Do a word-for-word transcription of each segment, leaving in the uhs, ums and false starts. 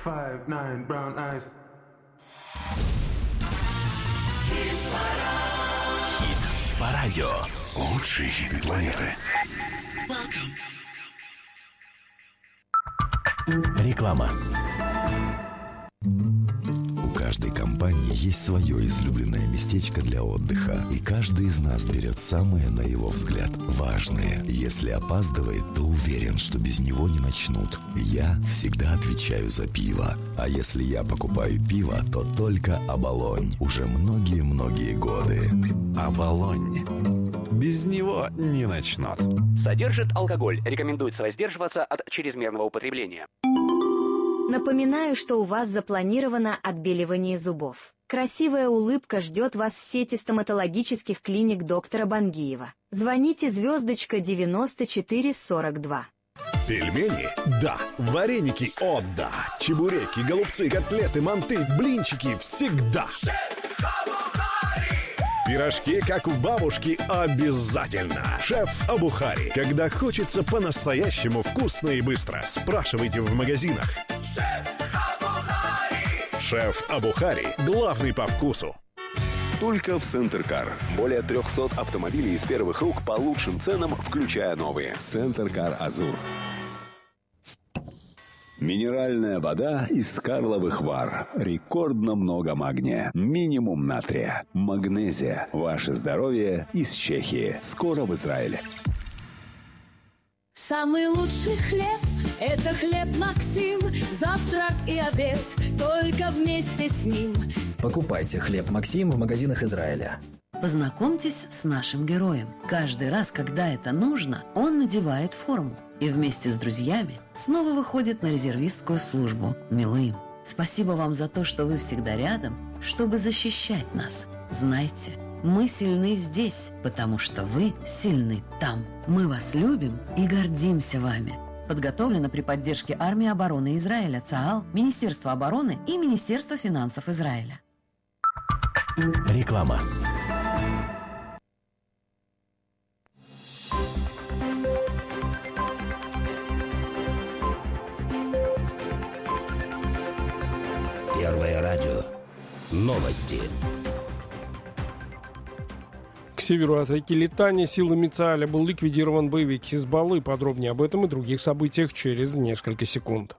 five, nine, brown eyes. Хит по радио. Лучшие хиты планеты. Реклама. У каждой компании есть свое излюбленное местечко для отдыха, и каждый из нас берет самое, на его взгляд, важное. Если опаздывает, то уверен, что без него не начнут. Я всегда отвечаю за пиво. А если я покупаю пиво, то только «Оболонь». Уже многие-многие годы. «Оболонь». Без него не начнут. Содержит алкоголь. Рекомендуется воздерживаться от чрезмерного употребления. Напоминаю, что у вас запланировано отбеливание зубов. Красивая улыбка ждет вас в сети стоматологических клиник доктора Бангиева. Звоните звездочка девяносто четыре сорок два. Пельмени? Да. Вареники? О, да. Чебуреки, голубцы, котлеты, манты, блинчики всегда. Пирожки, как у бабушки, обязательно. Шеф Абухари. Когда хочется по-настоящему вкусно и быстро, спрашивайте в магазинах. Шеф Абухари. Главный по вкусу. Только в Центр Кар. Более трехсот автомобилей из первых рук по лучшим ценам, включая новые. Центр Кар Азур. Минеральная вода из Карловых Вар. Рекордно много магния. Минимум натрия. Магнезия. Ваше здоровье из Чехии. Скоро в Израиле. Самый лучший хлеб – это хлеб Максим. Завтрак и обед только вместе с ним. Покупайте хлеб Максим в магазинах Израиля. Познакомьтесь с нашим героем. Каждый раз, когда это нужно, он надевает форму и вместе с друзьями снова выходит на резервистскую службу Милуим. Спасибо вам за то, что вы всегда рядом, чтобы защищать нас. Знайте, мы сильны здесь, потому что вы сильны там. Мы вас любим и гордимся вами. Подготовлено при поддержке Армии обороны Израиля, ЦААЛ, Министерства обороны и Министерства финансов Израиля. Реклама. Первое радио. Новости. К северу от реки Литани силами ЦААЛа был ликвидирован боевик Хизбаллы. Подробнее об этом и других событиях через несколько секунд.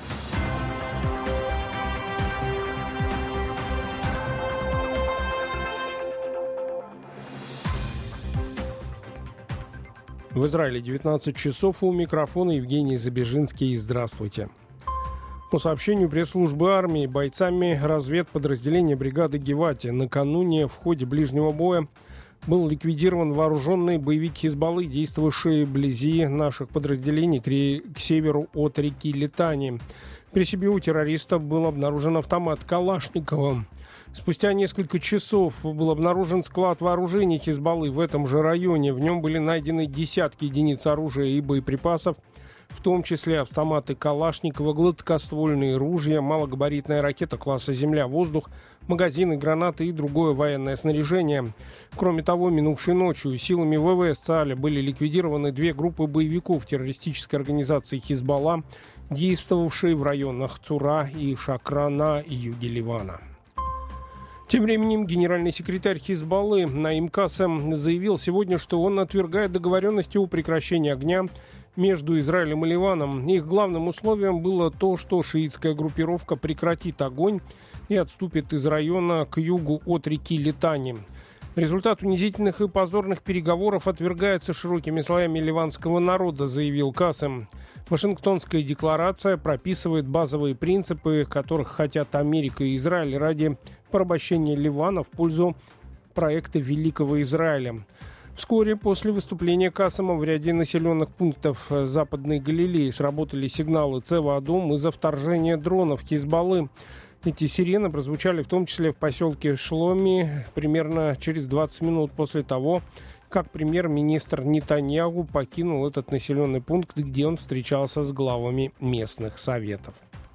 В Израиле девятнадцать часов, у микрофона Евгений Забежинский. Здравствуйте. По сообщению пресс-службы армии, бойцами разведподразделения бригады Гевати накануне в ходе ближнего боя был ликвидирован вооруженный боевик Хизбаллы, действовавший вблизи наших подразделений к, к северу от реки Литани. При себе у террористов был обнаружен автомат Калашникова. Спустя несколько часов был обнаружен склад вооружений Хизбаллы в этом же районе. В нем были найдены десятки единиц оружия и боеприпасов, в том числе автоматы Калашникова, гладкоствольные ружья, малогабаритная ракета класса «Земля-воздух», магазины, гранаты и другое военное снаряжение. Кроме того, минувшей ночью силами ВВС ЦААЛа были ликвидированы две группы боевиков террористической организации «Хизбалла», действовавшие в районах Цура и Шакра на юге Ливана. Тем временем генеральный секретарь Хизбаллы Наим Касем заявил сегодня, что он отвергает договоренности о прекращении огня между Израилем и Ливаном. Их главным условием было то, что шиитская группировка прекратит огонь и отступит из района к югу от реки Литани. Результат унизительных и позорных переговоров отвергается широкими слоями ливанского народа, заявил Касем. Вашингтонская декларация прописывает базовые принципы, которых хотят Америка и Израиль ради порабощения Ливана в пользу проекта Великого Израиля. Вскоре после выступления Касема в ряде населенных пунктов Западной Галилеи сработали сигналы Цева-Адом из-за вторжения дронов Хизбаллы. Эти сирены прозвучали в том числе в поселке Шломи примерно через двадцать минут после того, как премьер-министр Нетаньяху покинул этот населенный пункт, где он встречался с главами местных советов.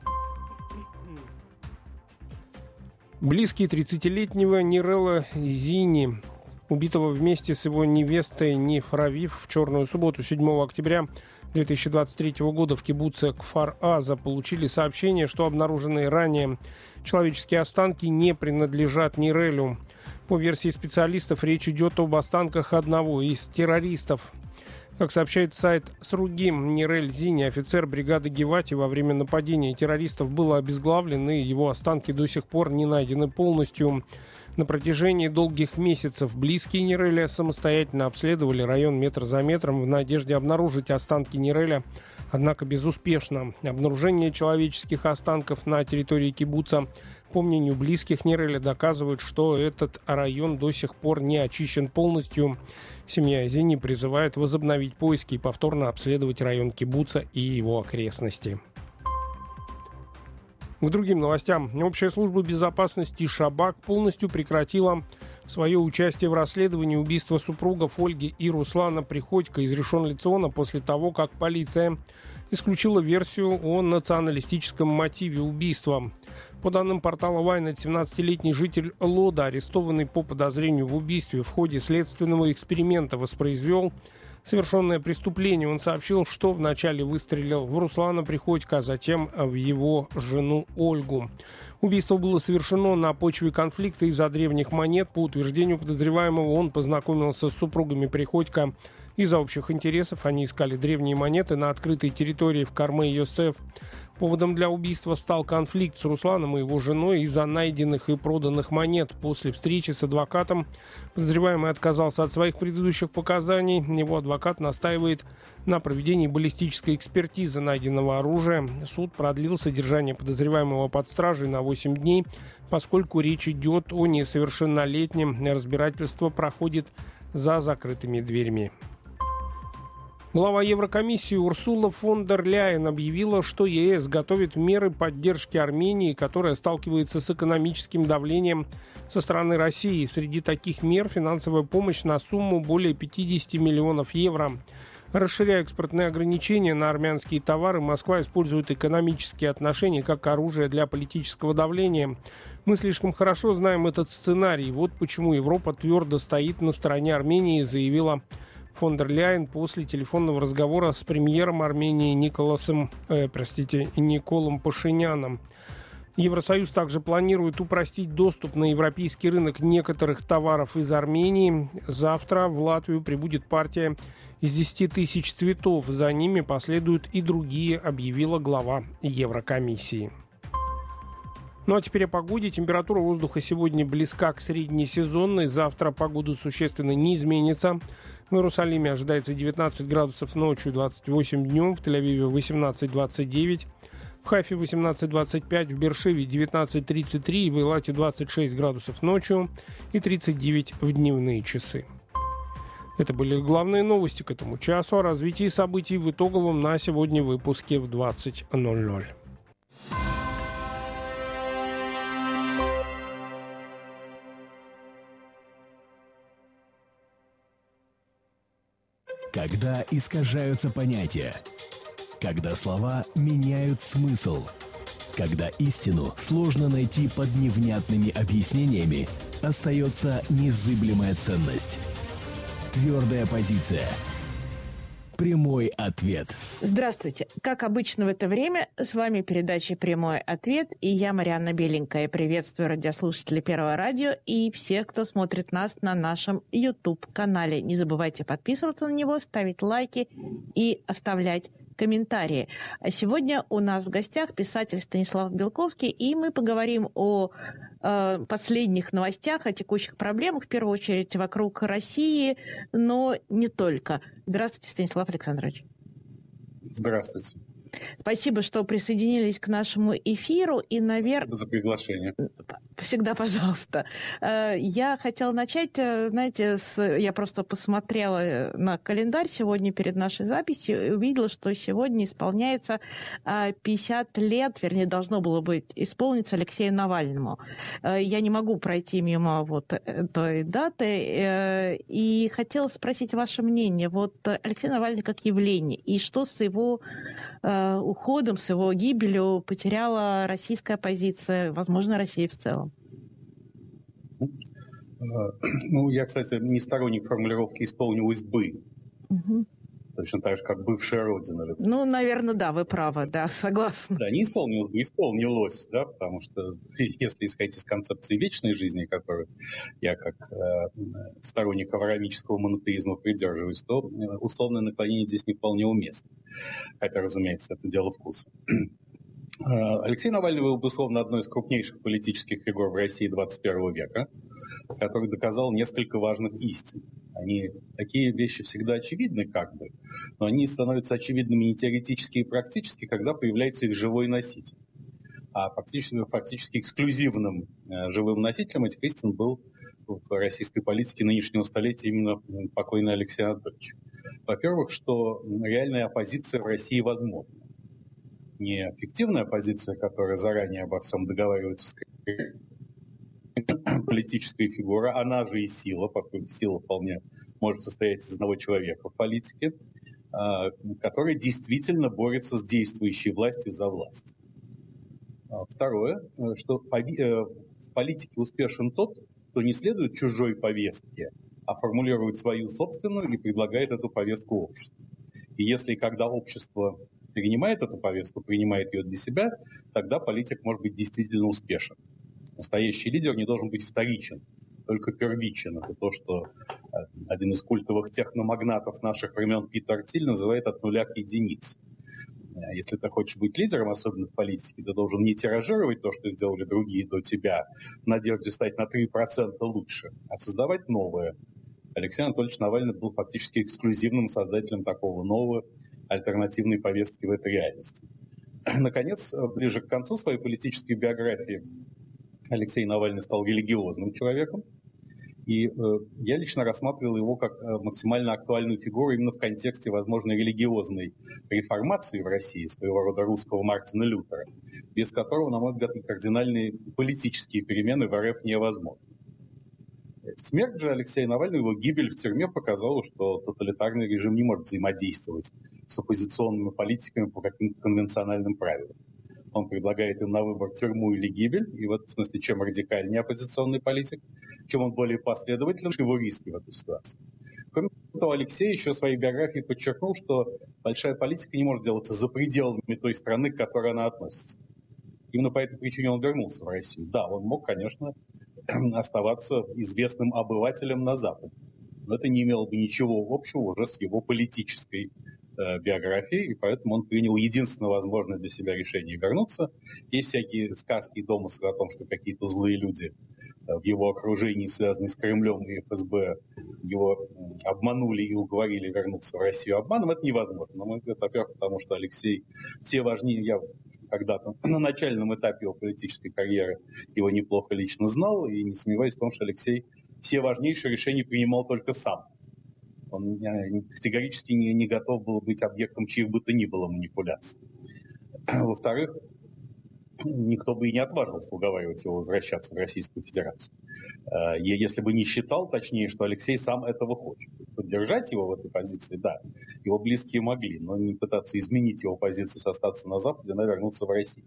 Близкий тридцатилетнего Нирела Зини, убитого вместе с его невестой Ниф Равив в черную субботу седьмого октября, две тысячи двадцать третьего года в кибуце Кфар-Аза получили сообщение, что обнаруженные ранее человеческие останки не принадлежат Нирелю. По версии специалистов, речь идет об останках одного из террористов. Как сообщает сайт Сругим, Нирель Зини, офицер бригады Гевати, во время нападения террористов был обезглавлен, и его останки до сих пор не найдены полностью. На протяжении долгих месяцев близкие Ниреля самостоятельно обследовали район метр за метром в надежде обнаружить останки Ниреля, однако безуспешно. Обнаружение человеческих останков на территории кибуца, по мнению близких Ниреля, доказывает, что этот район до сих пор не очищен полностью. Семья Зини призывает возобновить поиски и повторно обследовать район кибуца и его окрестности. К другим новостям. Общая служба безопасности Шабак полностью прекратила свое участие в расследовании убийства супругов Ольги и Руслана Приходько из Ришон-Ле-Циона после того, как полиция исключила версию о националистическом мотиве убийства. По данным портала Вайнет, семнадцатилетний житель Лода, арестованный по подозрению в убийстве, в ходе следственного эксперимента воспроизвел совершенное преступление. Он сообщил, что вначале выстрелил в Руслана Приходько, а затем в его жену Ольгу. Убийство было совершено на почве конфликта из-за древних монет. По утверждению подозреваемого, он познакомился с супругами Приходько из-за общих интересов. Они искали древние монеты на открытой территории в Карме-Йосеф. Поводом для убийства стал конфликт с Русланом и его женой из-за найденных и проданных монет. После встречи с адвокатом подозреваемый отказался от своих предыдущих показаний. Его адвокат настаивает на проведении баллистической экспертизы найденного оружия. Суд продлил содержание подозреваемого под стражей на восемь дней, поскольку речь идет о несовершеннолетнем. Разбирательство проходит за закрытыми дверями. Глава Еврокомиссии Урсула фон дер Ляйен объявила, что ЕС готовит меры поддержки Армении, которая сталкивается с экономическим давлением со стороны России. Среди таких мер финансовая помощь на сумму более пятьдесят миллионов евро. Расширяя экспортные ограничения на армянские товары, Москва использует экономические отношения как оружие для политического давления. Мы слишком хорошо знаем этот сценарий. Вот почему Европа твердо стоит на стороне Армении, заявила фон дер Ляйен после телефонного разговора с премьером Армении Николасом, э, простите, Николом Пашиняном. Евросоюз также планирует упростить доступ на европейский рынок некоторых товаров из Армении. Завтра в Латвию прибудет партия из десяти тысяч цветов. За ними последуют и другие, объявила глава Еврокомиссии. Ну а теперь о погоде. Температура воздуха сегодня близка к среднесезонной. Завтра погода существенно не изменится. В Иерусалиме ожидается девятнадцать градусов ночью, двадцать восемь днем. В Тель-Авиве восемнадцать двадцать девять. В Хайфе восемнадцать двадцать пять. В Бершеве девятнадцать тридцать три. И в Эйлате двадцать шесть градусов ночью и тридцать девять в дневные часы. Это были главные новости к этому часу. О развитии событий в итоговом на сегодня выпуске в двадцать ноль ноль. Когда искажаются понятия, когда слова меняют смысл, когда истину сложно найти под невнятными объяснениями, остается незыблемая ценность. Твердая позиция. Прямой ответ. Здравствуйте. Как обычно в это время, с вами передача «Прямой ответ» и я, Марианна Беленькая. Приветствую радиослушателей Первого радио и всех, кто смотрит нас на нашем YouTube-канале. Не забывайте подписываться на него, ставить лайки и оставлять комментарии. А сегодня у нас в гостях писатель Станислав Белковский, и мы поговорим о э, последних новостях, о текущих проблемах, в первую очередь вокруг России, но не только. Здравствуйте, Станислав Александрович. Здравствуйте. Спасибо, что присоединились к нашему эфиру. И, наверное... За приглашение. Всегда пожалуйста. Я хотела начать, знаете, с... я просто посмотрела на календарь сегодня перед нашей записью и увидела, что сегодня исполняется пятьдесят лет, вернее, должно было быть исполниться Алексею Навальному. Я не могу пройти мимо вот этой даты. И хотела спросить ваше мнение. Вот Алексей Навальный как явление, и что с его уходом, с его гибелью потеряла российская оппозиция, возможно, Россия в целом? Ну, я, кстати, не сторонник формулировки «исполнилось бы». Угу. Точно так же, как бывшая родина. Ну, наверное, да, вы правы, да, согласна. Да, не исполнил, исполнилось, да, потому что если исходить из концепции вечной жизни, которую я как э, сторонник авраамического монотеизма придерживаюсь, то условное наклонение здесь не вполне уместно. Хотя, разумеется, это дело вкуса. Алексей Навальный был, безусловно, одной из крупнейших политических фигур в России двадцать первого века, который доказал несколько важных истин. Они, такие вещи всегда очевидны, как бы, но они становятся очевидными не теоретически и практически, когда появляется их живой носитель. А фактически, фактически эксклюзивным э, живым носителем этих истин был в российской политике нынешнего столетия именно покойный Алексей Анатольевич. Во-первых, что реальная оппозиция в России возможна. Не фиктивная оппозиция, которая заранее обо всем договаривается с политическая фигура, она же и сила, поскольку сила вполне может состоять из одного человека в политике, которая действительно борется с действующей властью за власть. Второе, что в политике успешен тот, кто не следует чужой повестке, а формулирует свою собственную и предлагает эту повестку обществу. И если и когда общество принимает эту повестку, принимает ее для себя, тогда политик может быть действительно успешен. Настоящий лидер не должен быть вторичен, только первичен. Это то, что один из культовых техномагнатов наших времен Питер Тиль называет от нуля к единице. Если ты хочешь быть лидером, особенно в политике, ты должен не тиражировать то, что сделали другие до тебя, в надежде стать на три процента лучше, а создавать новое. Алексей Анатольевич Навальный был фактически эксклюзивным создателем такого нового альтернативной повестки в этой реальности. Наконец, ближе к концу своей политической биографии Алексей Навальный стал религиозным человеком, и э, я лично рассматривал его как э, максимально актуальную фигуру именно в контексте возможной религиозной реформации в России, своего рода русского Мартина Лютера, без которого, на мой взгляд, кардинальные политические перемены в РФ невозможны. Смерть же Алексея Навального, его гибель в тюрьме показала, что тоталитарный режим не может взаимодействовать с оппозиционными политиками по каким-то конвенциональным правилам. Он предлагает им на выбор тюрьму или гибель, и в этом смысле, чем радикальнее оппозиционный политик, чем он более последователен, его риски в этой ситуации. Кроме того, Алексей еще в своей биографии подчеркнул, что большая политика не может делаться за пределами той страны, к которой она относится. Именно по этой причине он вернулся в Россию. Да, он мог, конечно, оставаться известным обывателем на Западе, но это не имело бы ничего общего уже с его политической э, биографией, и поэтому он принял единственное возможное для себя решение вернуться. Есть всякие сказки и домыслы о том, что какие-то злые люди э, в его окружении, связанные с Кремлем и эф эс бэ, его э, обманули и уговорили вернуться в Россию обманом. Это невозможно. На мой взгляд, во-первых, потому что Алексей все важнее, я когда-то на начальном этапе его политической карьеры его неплохо лично знал, и не сомневаюсь в том, что Алексей все важнейшие решения принимал только сам. Он категорически не, не готов был быть объектом чьих бы то ни было манипуляций. Во-вторых, никто бы и не отважился уговаривать его возвращаться в Российскую Федерацию. Если бы не считал, точнее, что Алексей сам этого хочет. Поддержать его в этой позиции, да, его близкие могли, но не пытаться изменить его позицию, остаться на Западе, а вернуться в Россию.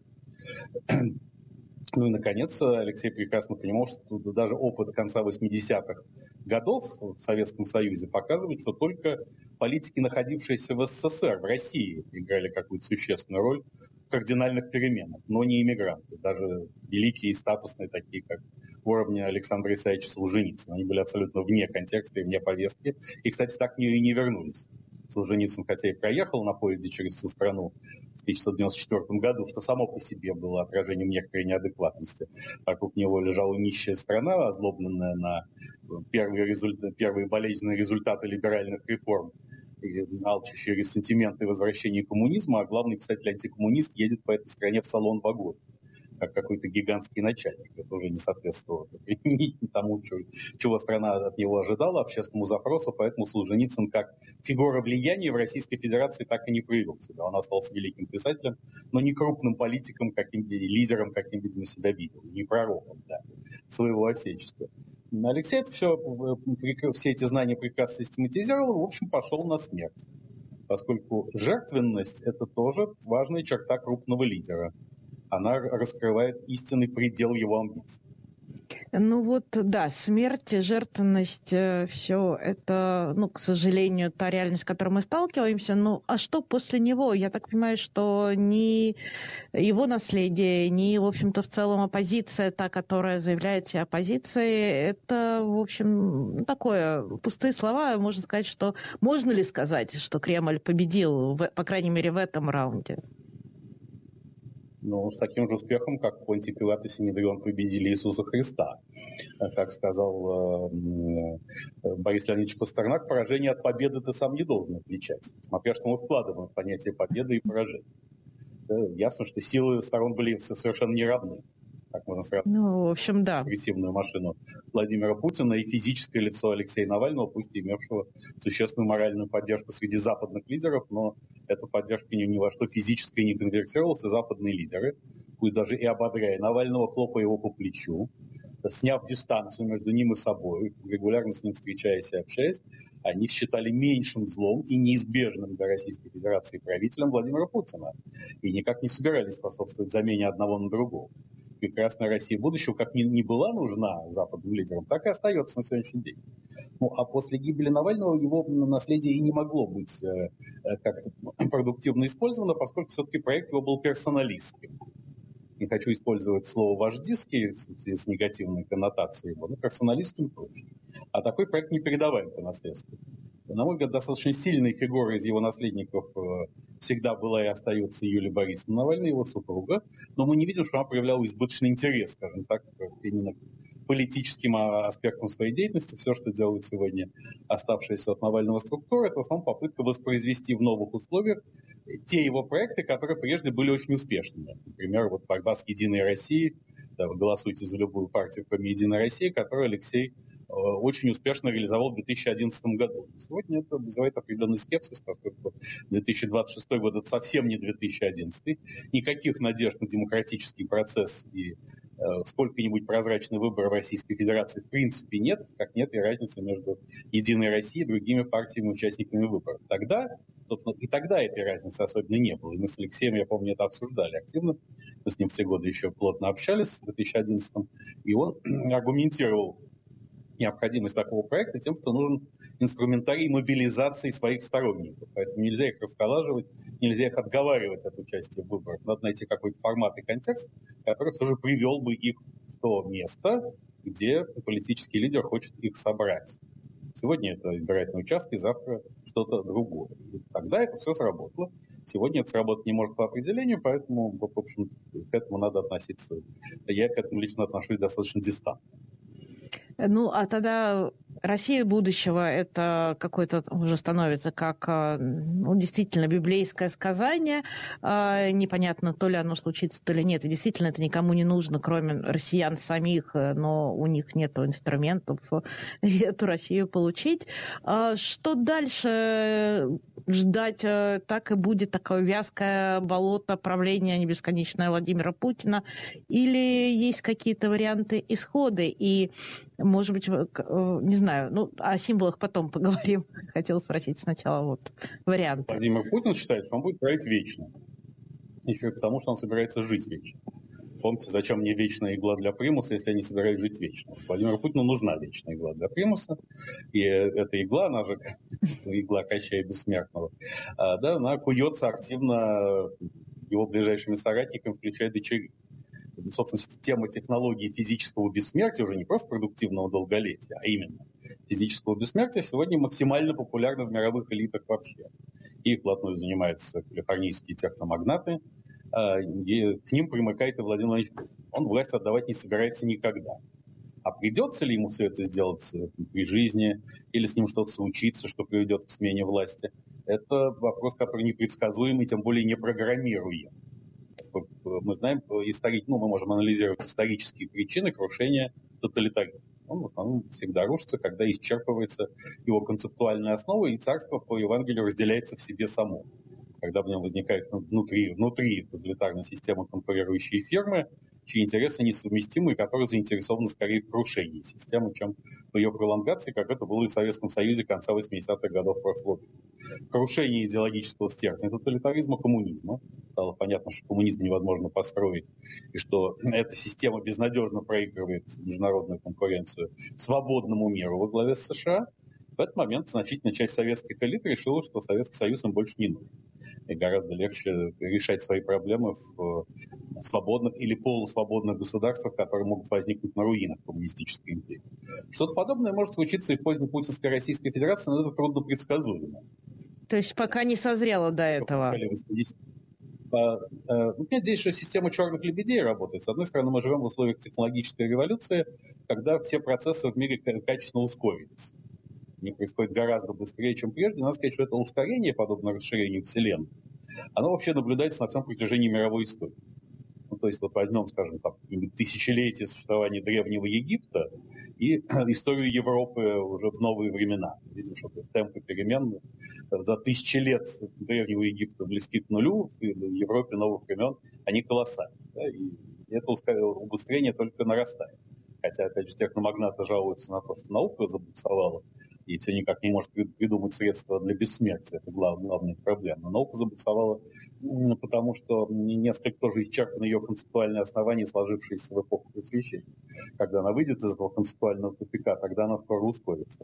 Ну и, наконец, Алексей прекрасно понимал, что даже опыт конца восьмидесятых годов в Советском Союзе показывает, что только политики, находившиеся в эс эс эс эр, в России, играли какую-то существенную роль в кардинальных переменах, но не иммигранты, даже великие и статусные, такие как уровня Александра Исаевича Солженицына. Они были абсолютно вне контекста и вне повестки, и, кстати, так в нее и не вернулись. Солженицын, хотя и проехал на поезде через всю страну в тысяча девятьсот девяносто четвёртом году, что само по себе было отражением некоторой неадекватности. Вокруг него лежала нищая страна, озлобленная на первые, результ... первые болезненные результаты либеральных реформ, алчущие ресентименты и возвращение коммунизма, а главный писатель-антикоммунист едет по этой стране в салон вагона, как какой-то гигантский начальник. Это уже не соответствовало тому, чего страна от него ожидала, общественному запросу, поэтому Солженицын как фигура влияния в Российской Федерации так и не проявил себя. Он остался великим писателем, но не крупным политиком, каким лидером, каким, видимо, себя видел, не пророком, да, своего отечества. Алексей это все, все эти знания прекрасно систематизировал и, в общем, пошел на смерть. Поскольку жертвенность – это тоже важная черта крупного лидера. Она раскрывает истинный предел его амбиций. Ну вот, да, смерть, жертвенность, все это, ну, к сожалению, та реальность, с которой мы сталкиваемся. Ну, а что после него? Я так понимаю, что ни его наследие, ни, в общем-то, в целом оппозиция, та, которая заявляет себя оппозицией, это, в общем, такое, пустые слова. Можно сказать, что... Можно ли сказать, что Кремль победил, в, по крайней мере, в этом раунде? Ну, с таким же успехом, как Понтий Пилат и Синедрион победили Иисуса Христа. Как сказал э, Борис Леонидович Пастернак, поражение от победы ты сам не должен отличать, смотря что мы вкладываем в понятие победы и поражения. Ясно, что силы сторон были совершенно не равны. Так можно сравнить. Ну, в общем, да. Агрессивную машину Владимира Путина и физическое лицо Алексея Навального, пусть и имевшего существенную моральную поддержку среди западных лидеров, но эта поддержка ни, ни во что физически не конвертировалась, и западные лидеры, пусть даже и ободряя Навального, хлопая его по плечу, сняв дистанцию между ним и собой, регулярно с ним встречаясь и общаясь, они считали меньшим злом и неизбежным для Российской Федерации правителем Владимира Путина. И никак не собирались способствовать замене одного на другого. Прекрасная Россия будущего как ни, не была нужна западным лидерам, так и остается на сегодняшний день. Ну, а после гибели Навального его наследие и не могло быть э, как-то продуктивно использовано, поскольку все-таки проект его был персоналистским. Не хочу использовать слово «вождистский» с негативной коннотацией его, но персоналистским тоже. А такой проект не передаваем по наследству. На мой взгляд, достаточно сильной фигурой из его наследников всегда была и остается Юлия Борисовна Навальная, его супруга, но мы не видим, что она проявляла избыточный интерес, скажем так, именно к политическим аспектам своей деятельности. Все, что делает сегодня оставшаяся от Навального структура, это в основном попытка воспроизвести в новых условиях те его проекты, которые прежде были очень успешными. Например, вот борьба с «Единой Россией», да, вы голосуйте за любую партию, кроме «Единой России», которую Алексей очень успешно реализовал в две тысячи одиннадцатом году. Сегодня это вызывает определенный скепсис, поскольку две тысячи двадцать шестой год – это совсем не две тысячи одиннадцатый. Никаких надежд на демократический процесс и э, сколько-нибудь прозрачный выбор в Российской Федерации в принципе нет, как нет и разницы между «Единой Россией» и другими партиями, участниками выборов. Тогда, и тогда этой разницы особенно не было. И мы с Алексеем, я помню, это обсуждали активно. Мы с ним все годы еще плотно общались в две тысячи одиннадцатом. И он аргументировал необходимость такого проекта тем, что нужен инструментарий мобилизации своих сторонников. Поэтому нельзя их расколаживать, нельзя их отговаривать от участия в выборах. Надо найти какой-то формат и контекст, который все же привел бы их в то место, где политический лидер хочет их собрать. Сегодня это избирательные участки, завтра что-то другое. И тогда это все сработало. Сегодня это сработать не может по определению, поэтому, в общем, к этому надо относиться. Я к этому лично отношусь достаточно дистантно. Ну, а тогда Россия будущего – это какое-то уже становится как, ну, действительно библейское сказание. Непонятно, то ли оно случится, то ли нет. И действительно это никому не нужно, кроме россиян самих, но у них нет инструментов эту Россию получить. Что дальше ждать? Так и будет такое вязкое болото правления бесконечное Владимира Путина? Или есть какие-то варианты исхода? И, может быть, не знаю, ну, о символах потом поговорим. Хотела спросить сначала вот варианты. Владимир Путин считает, что он будет править вечно. Еще и потому, что он собирается жить вечно. Помните, зачем мне вечная игла для примуса, если я не собираюсь жить вечно? Владимиру Путину нужна вечная игла для примуса. И эта игла, она же игла Кощея Бессмертного, да, она куется активно его ближайшими соратниками, включая дочерей. Собственно, тема технологии физического бессмертия, уже не просто продуктивного долголетия, а именно физического бессмертия, сегодня максимально популярна в мировых элитах вообще. Их вплотную занимаются калифорнийские техномагнаты, и к ним примыкает и Владимир Владимирович Путин. Он власть отдавать не собирается никогда. А придется ли ему все это сделать при жизни, или с ним что-то случится, что приведет к смене власти, это вопрос, который непредсказуемый, тем более непрограммируем. Мы знаем, историк, ну, мы можем анализировать исторические причины крушения тоталитаризма. Он в основном всегда рушится, когда исчерпывается его концептуальная основа, и царство по Евангелию разделяется в себе само. Когда в нем возникают внутри, внутри тоталитарной системы конкурирующие фирмы, чьи интересы несовместимы и которые заинтересованы скорее в крушении системы, чем в ее пролонгации, как это было и в Советском Союзе конца восьмидесятых годов прошлого века. Крушение идеологического стержня тоталитаризма, коммунизма. Стало понятно, что коммунизм невозможно построить, и что эта система безнадежно проигрывает международную конкуренцию свободному миру во главе с США. В этот момент значительная часть советских элит решила, что Советский Союз им больше не нужен. И гораздо легче решать свои проблемы в свободных или полусвободных государствах, которые могут возникнуть на руинах коммунистической империи. Что-то подобное может случиться и в поздней путинской Российской Федерации, но это трудно предсказуемо. То есть пока не созрело до этого. Нет, здесь же система черных лебедей работает. С одной стороны, мы живем в условиях технологической революции, когда все процессы в мире качественно ускорились. Они происходят гораздо быстрее, чем прежде. Надо сказать, что это ускорение, подобно расширению Вселенной, оно вообще наблюдается на всем протяжении мировой истории. Ну, то есть вот возьмем, скажем, там, тысячелетие существования Древнего Египта и историю Европы уже в новые времена. Видим, что темпы перемен за тысячи лет Древнего Египта близки к нулю, в Европе новых времен они колоссальны. Да, и это убыстрение только нарастает. Хотя, опять же, техномагнаты жалуются на то, что наука забуксовала и все никак не может придумать средства для бессмертия. Это глав, главная проблема. Наука забуксовала, потому что несколько тоже исчерпаны ее концептуальные основания, сложившиеся в эпоху Просвещения. Когда она выйдет из этого концептуального тупика, тогда она скоро ускорится.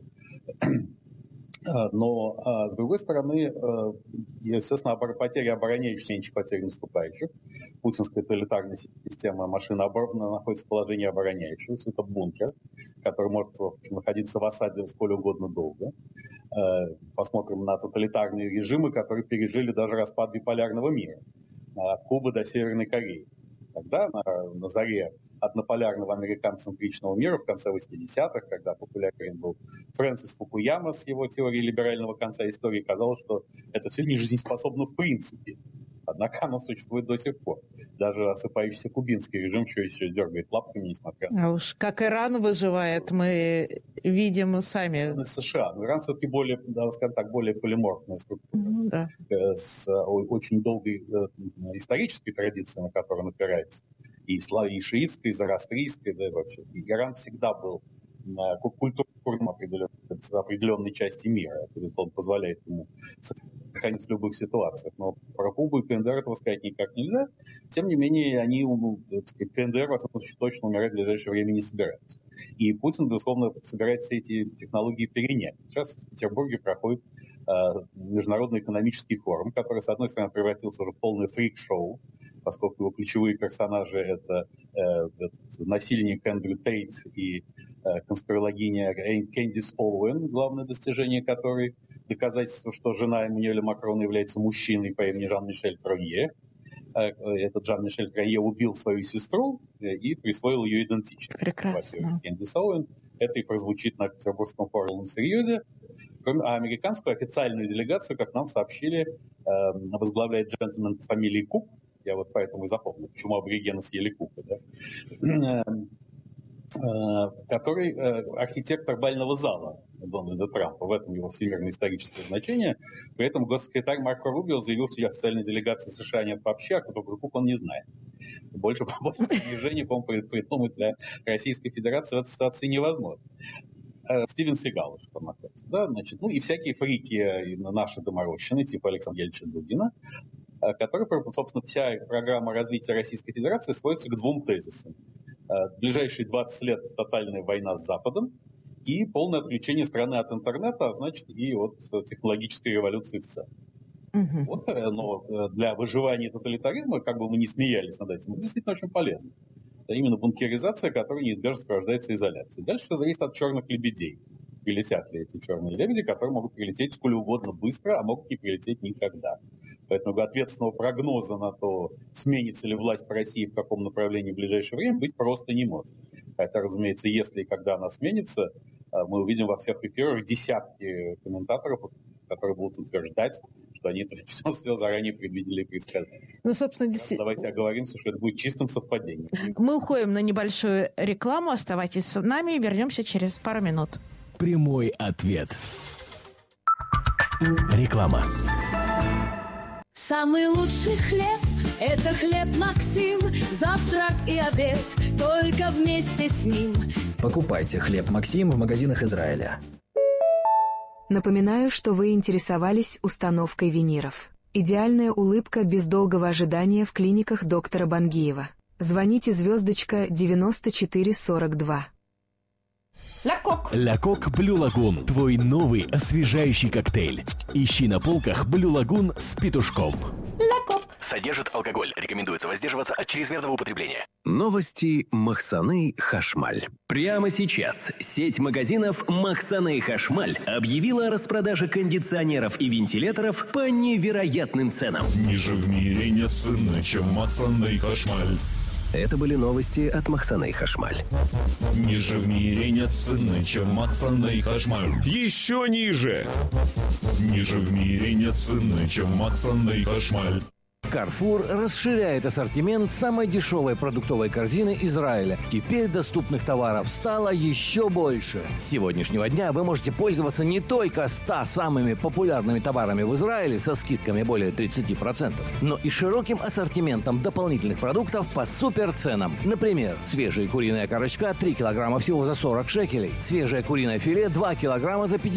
Но, с другой стороны, естественно, потеря обороняющих, меньше потерь наступающих. Путинская тоталитарная система машина обороны находится в положении обороняющегося. Это бункер, который может находиться в осаде сколь угодно долго. Посмотрим на тоталитарные режимы, которые пережили даже распад биполярного мира. От Кубы до Северной Кореи. Тогда на, на заре однополярного американцентричного мира в конце восьмидесятых, когда популярен был Фрэнсис Фукуяма с его теорией либерального конца истории, казалось, что это все не жизнеспособно в принципе. Однако оно существует до сих пор. Даже осыпающийся кубинский режим еще, еще дергает лапками, несмотря на... А уж как Иран выживает, мы видим сами. США. Но Иран все-таки более, да, скажем так, более полиморфная структура. Mm, да. С очень долгой исторической традицией, на которую он опирается. И, и шиитской, и зороастрийской, да и вообще. И Иран всегда был культурным определенной, определенной части мира. Это, он позволяет ему сохранить в любых ситуациях. Но про Кубу и КНДР этого сказать никак нельзя. Тем не менее, они, так сказать, КНДР точно умирать в ближайшее время не собираются. И Путин, безусловно, собирается все эти технологии перенять. Сейчас в Петербурге проходит э, международный экономический форум, который, с одной стороны, превратился уже в полное фрик-шоу, поскольку его ключевые персонажи — это э, насильник Эндрю Тейт и э, конспирологиня Кэндис Оуэн, главное достижение которой — доказательство, что жена Эммануэля Макрона является мужчиной по имени Жан-Мишель Тронье. Э, этот Жан-Мишель Тронье убил свою сестру э, и присвоил ее идентичность. Прекрасно. Кэндис Оуэн. Это и прозвучит на Петербургском форуме серьезе. А американскую официальную делегацию, как нам сообщили, э, возглавляет джентльмен по фамилии Кук. Я вот поэтому и запомнил, почему аборигены съели Кука, да? Который архитектор бального зала Дональда Трампа, в этом его всемирное историческое значение. При этом госсекретарь Марко Рубио заявил, что официальной делегации США нет вообще, а кто такой Кук, он не знает. Больше, больше движений, по-моему, придумать для Российской Федерации в этой ситуации невозможно. Стивен Сигал, что там находится, да, значит, ну и всякие фрики наши доморощенные, типа Александра Ильича Дугина, который, собственно, вся программа развития Российской Федерации сводится к двум тезисам. В ближайшие двадцать лет тотальная война с Западом и полное отключение страны от интернета, а значит и от технологической революции в целом. Uh-huh. Вот, но для выживания тоталитаризма, как бы мы ни смеялись над этим, это действительно очень полезно. Это именно бункеризация, которая неизбежно сопровождается изоляцией. Дальше все зависит от черных лебедей. Прилетят ли эти черные лебеди, которые могут прилететь сколь угодно быстро, а могут не прилететь никогда. Поэтому ответственного прогноза на то, сменится ли власть в России в каком направлении в ближайшее время, быть просто не может. Хотя, разумеется, если и когда она сменится, мы увидим во всех эфирах десятки комментаторов, которые будут утверждать, что они это все, все заранее предвидели и предсказали. Ну, собственно, дес... Давайте оговоримся, что это будет чистым совпадением. Мы уходим на небольшую рекламу. Оставайтесь с нами и вернемся через пару минут. Прямой ответ. Реклама. Самый лучший хлеб это хлеб Максим, завтрак и обед, только вместе с ним. Покупайте хлеб Максим в магазинах Израиля. Напоминаю, что вы интересовались установкой виниров. Идеальная улыбка без долгого ожидания в клиниках доктора Бангиева. Звоните звездочка девяносто четыре сорок два. Ля Кок Блю Лагун. Твой новый освежающий коктейль. Ищи на полках Блю Лагун с петушком. Содержит алкоголь. Рекомендуется воздерживаться от чрезмерного употребления. Новости Махсаны Хашмаль. Прямо сейчас сеть магазинов Махсаны Хашмаль объявила о распродаже кондиционеров и вентиляторов по невероятным ценам. Ниже в мире нет цены, чем Махсаны Хашмаль. Это были новости от Махсаны Хашмаль. Ниже в мире нет цены, чем Махсаны Хашмаль. Еще ниже! Ниже в мире нет цены, чем Махсаны Хашмаль. Carrefour расширяет ассортимент самой дешевой продуктовой корзины Израиля. Теперь доступных товаров стало еще больше. С сегодняшнего дня вы можете пользоваться не только ста самыми популярными товарами в Израиле со скидками более тридцати процентов, но и широким ассортиментом дополнительных продуктов по суперценам. Например, свежая куриная корочка три килограмма всего за сорок шекелей, свежее куриное филе два килограмма за пятьдесят